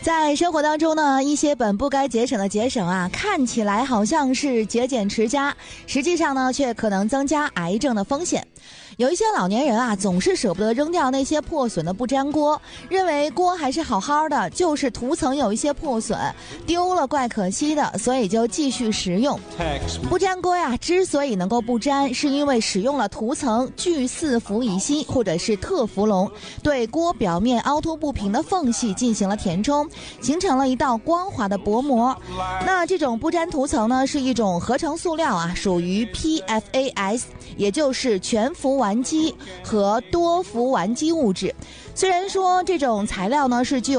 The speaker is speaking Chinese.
在生活当中呢，一些本不该节省的节省啊，看起来好像是节俭持家，实际上呢，却可能增加癌症的风险。有一些老年人啊，总是舍不得扔掉那些破损的不粘锅，认为锅还是好好的，就是涂层有一些破损，丢了怪可惜的，所以就继续食用。不粘锅呀，之所以能够不粘，是因为使用了涂层聚四氟乙烯或者是特氟龙，对锅表面凹凸不平的缝隙进行了填充，形成了一道光滑的薄膜。那这种不粘涂层呢，是一种合成塑料啊，属于 PFAS， 也就是全氟烷基和多氟烷基物质。虽然说这种材料呢是具有